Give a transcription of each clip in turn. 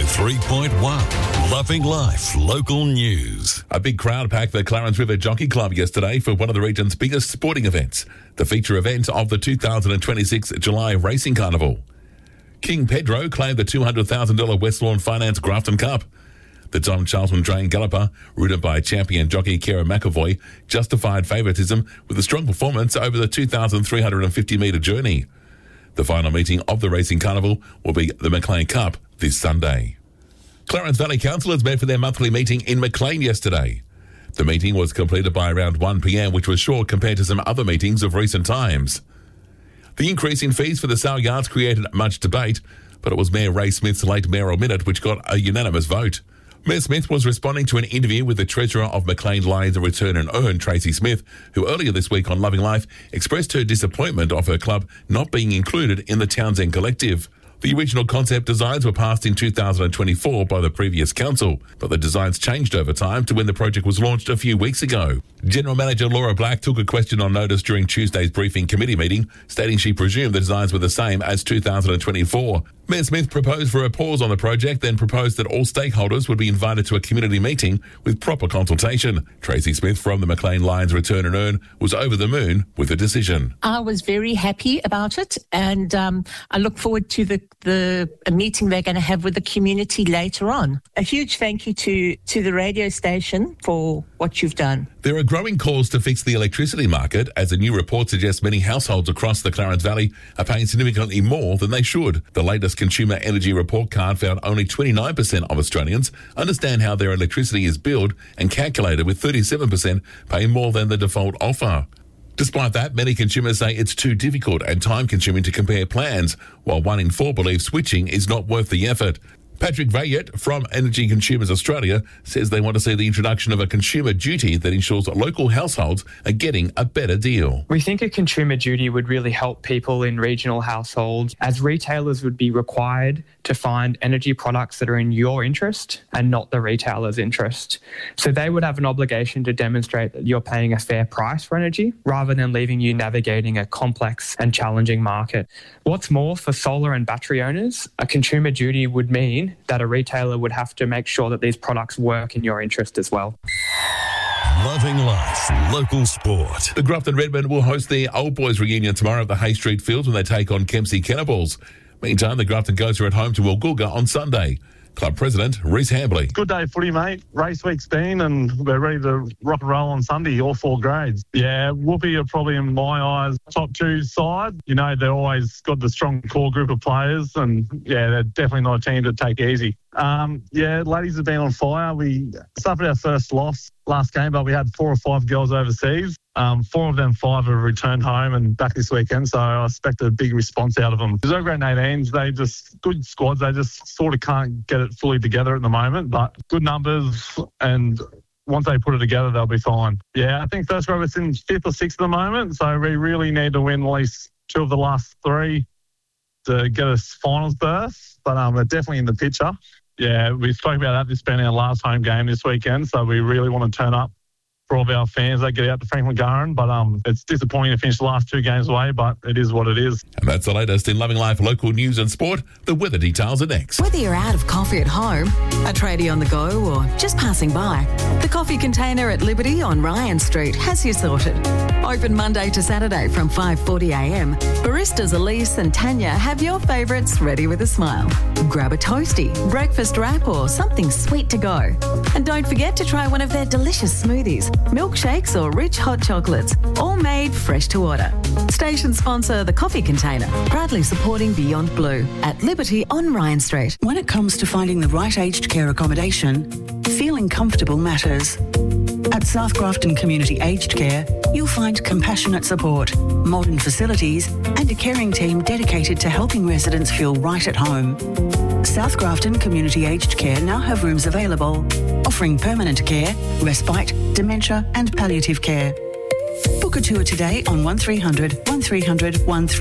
103.1 Loving Life Local News. A big crowd packed the Clarence River Jockey Club yesterday for one of the region's biggest sporting events, the feature event of the 2026 July Racing Carnival. King Pedro claimed the $200,000 West Lawn Finance Grafton Cup. The Don Charlton Drain Galloper, ridden by champion jockey Kara McAvoy, justified favouritism with a strong performance over the 2,350-metre journey. The final meeting of the Racing Carnival will be the Maclean Cup this Sunday. Clarence Valley councillors met for their monthly meeting in Maclean yesterday. The meeting was completed by around 1 p.m, which was short compared to some other meetings of recent times. The increase in fees for the sale yards created much debate, but it was Mayor Ray Smith's late mayoral minute which got a unanimous vote. Mayor Smith was responding to an interview with the Treasurer of Maclean Lions Return and Earn, Tracy Smith, who earlier this week on Loving Life expressed her disappointment of her club not being included in the Townsend Collective. The original concept designs were passed in 2024 by the previous council, but the designs changed over time to when the project was launched a few weeks ago. General Manager Laura Black took a question on notice during Tuesday's briefing committee meeting, stating she presumed the designs were the same as 2024. Mayor Smith proposed for a pause on the project, then proposed that all stakeholders would be invited to a community meeting with proper consultation. Tracy Smith from the Maclean Lions Return and Earn was over the moon with the decision. I was very happy about it, and I look forward to the meeting they're going to have with the community later on. A huge thank you to the radio station for what you've done. There are growing calls to fix the electricity market, as a new report suggests many households across the Clarence Valley are paying significantly more than they should. The latest Consumer Energy Report card found only 29% of Australians understand how their electricity is billed and calculated, with 37% paying more than the default offer. Despite that, many consumers say it's too difficult and time-consuming to compare plans, while 1 in 4 believe switching is not worth the effort. Patrick Vayet from Energy Consumers Australia says they want to see the introduction of a consumer duty that ensures that local households are getting a better deal. We think a consumer duty would really help people in regional households, as retailers would be required to find energy products that are in your interest and not the retailer's interest. So they would have an obligation to demonstrate that you're paying a fair price for energy, rather than leaving you navigating a complex and challenging market. What's more, for solar and battery owners, a consumer duty would mean that a retailer would have to make sure that these products work in your interest as well. Loving Life Local Sport. The Grafton Redmen will host their Old Boys reunion tomorrow at the Hay Street Fields when they take on Kempsey Cannibals. Meantime, the Grafton Goats are at home to Woolgoolga on Sunday. Club President Reece Hambley. Good day of footy, mate. Race week's been and we're ready to rock and roll on Sunday, all 4 grades. Yeah, Whoopie are probably, in my eyes, top 2 side. You know, they've always got the strong core group of players, and yeah, they're definitely not a team to take easy. Ladies have been on fire. We suffered our first loss last game, but we had 4 or 5 girls overseas. 4 of them, 5 have returned home and back this weekend, so I expect a big response out of them. There's no great 18s. They just, good squads, they just sort of can't get it fully together at the moment, but good numbers, and once they put it together, they'll be fine. Yeah, I think first grade is in 5th or 6th at the moment, so we really need to win at least 2 of the last 3 to get us finals berth, but they're definitely in the picture. Yeah, we spoke about that, this being our last home game this weekend, so we really want to turn up for all of our fans that get out to Franklin Garden, but it's disappointing to finish the last 2 games away, but it is what it is. And that's the latest in Loving Life local news and sport. The weather details are next. Whether you're out of coffee at home, a tradie on the go, or just passing by, the coffee container at Liberty on Ryan Street has you sorted. Open Monday to Saturday from 5:40am. Baristas Elise and Tanya have your favourites ready with a smile. Grab a toasty, breakfast wrap, or something sweet to go. And don't forget to try one of their delicious smoothies, milkshakes or rich hot chocolates, all made fresh to order. Station sponsor The Coffee Container, proudly supporting Beyond Blue at Liberty on Ryan Street. When it comes to finding the right aged care accommodation, feeling comfortable matters. At South Grafton Community Aged Care, you'll find compassionate support, modern facilities, and a caring team dedicated to helping residents feel right at home. South Grafton Community Aged Care now have rooms available, offering permanent care, respite, dementia and palliative care. Book a tour today on 1300 1300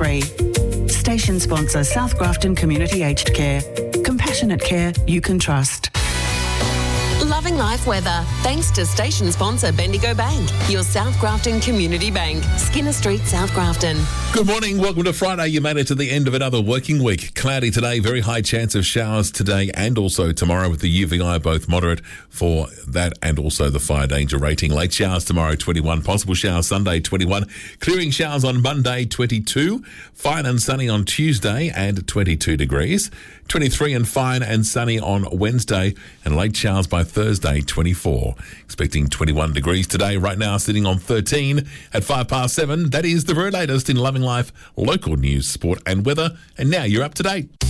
13. Station sponsor South Grafton Community Aged Care. Compassionate care you can trust. Loving life weather, thanks to station sponsor Bendigo Bank, your South Grafton Community Bank, Skinner Street, South Grafton. Good morning. Welcome to Friday. You made it to the end of another working week. Cloudy today, very high chance of showers today and also tomorrow with the UVI both moderate for that and also the fire danger rating. Late showers tomorrow, 21. Possible showers Sunday, 21. Clearing showers on Monday, 22. Fine and sunny on Tuesday and 22 degrees. 23 and fine and sunny on Wednesday and late showers by Thursday, 24. Expecting 21 degrees today. Right now sitting on 13 at 7:05. That is the very latest in Loving Life, local news, sport and weather. And now you're up to date.